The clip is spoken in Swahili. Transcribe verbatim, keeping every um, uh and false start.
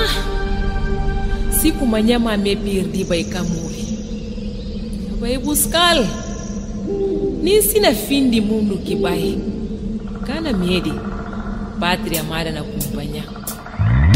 siku manyama me perdi bay kamuri bay buscal ni sina findi mundo que bay kana mede pátria amada na companhia